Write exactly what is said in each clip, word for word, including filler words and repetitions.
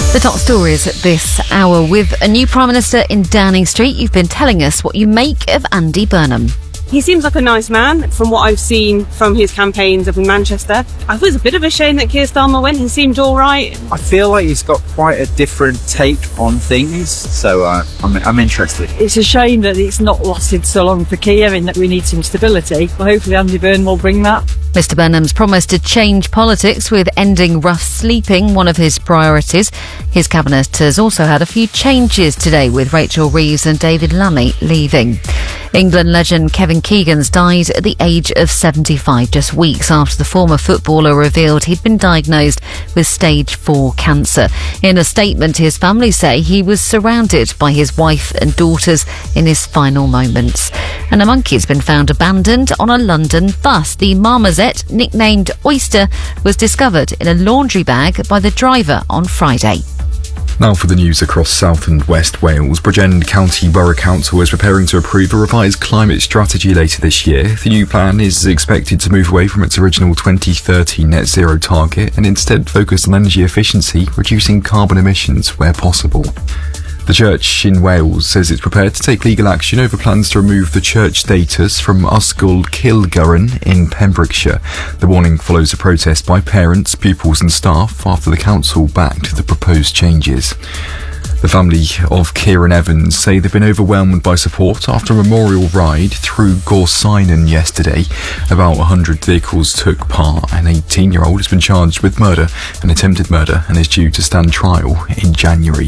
The top stories at this hour. With a new Prime Minister in Downing Street, you've been telling us what you make of Andy Burnham. He seems like a nice man from what I've seen from his campaigns up in Manchester. I thought it was a bit of a shame that Keir Starmer went. He seemed all right. I feel like he's got quite a different take on things, so uh, I'm, I'm interested. It's a shame that it's not lasted so long for Keir and that we need some stability. But hopefully Andy Burnham will bring that. Mister Burnham's promised to change politics, with ending rough sleeping one of his priorities. His cabinet has also had a few changes today, with Rachel Reeves and David Lammy leaving. England legend Kevin Keegan's died at the age of seventy-five, just weeks after the former footballer revealed he'd been diagnosed with stage four cancer. In a statement, his family say he was surrounded by his wife and daughters in his final moments. And a monkey's been found abandoned on a London bus. The marmoset, nicknamed Oyster, was discovered in a laundry bag by the driver on Friday. Now for the news across South and West Wales. Bridgend County Borough Council is preparing to approve a revised climate strategy later this year. The new plan is expected to move away from its original twenty thirty net zero target and instead focus on energy efficiency, reducing carbon emissions where possible. The church in Wales says it's prepared to take legal action over plans to remove the church status from Ysgol Cilgwran in Pembrokeshire. The warning follows a protest by parents, pupils and staff after the council backed the proposed changes. The family of Kieran Evans say they've been overwhelmed by support after a memorial ride through Gorsinan yesterday. About one hundred vehicles took part. An eighteen-year-old has been charged with murder and attempted murder and is due to stand trial in January.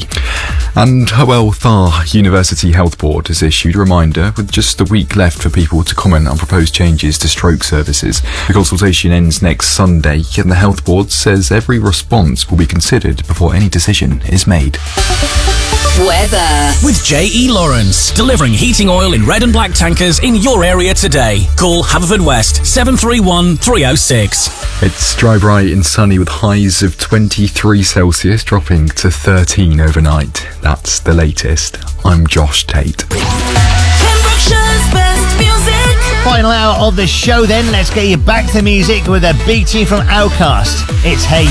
And Hywel Dda University Health Board has issued a reminder with just a week left for people to comment on proposed changes to stroke services. The consultation ends next Sunday, and the Health Board says every response will be considered before any decision is made. Weather. With J E Lawrence, delivering heating oil in red and black tankers in your area today. Call Haverfordwest seven three one, three oh six. It's dry, bright and sunny with highs of twenty-three Celsius, dropping to thirteen overnight. That's the latest. I'm Josh Tate. Pembrokeshire's best music. Final hour of the show then. Let's get you back to music with a beating from Outkast. It's Hey